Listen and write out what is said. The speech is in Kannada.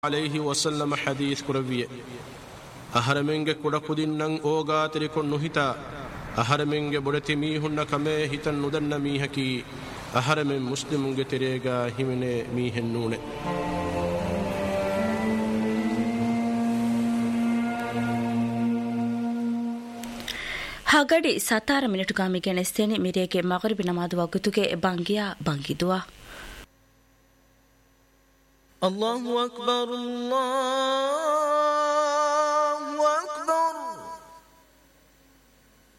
عليه وسلم حديث كربيه أهرمنجة كودا كودينن أوغا تريكون نهتا أهرمنجة بورتي ميهن كمه هتن ندن ميهكي أهرمن مسلمنجة تريغا همنه ميهن نونه ಹಾಗಡಿ 17 ಮಿನಿಟುಗಾಮಿಗೆ ನೆಸ್ತೇನೆ ಮಿರಿಯಗೆ ಮಗರಿಬಿ ನಮಾದು ವಗುತುಗೆ ಬಂಗಿಯಾ ಬಂಗಿದುವಾ الله أكبر الله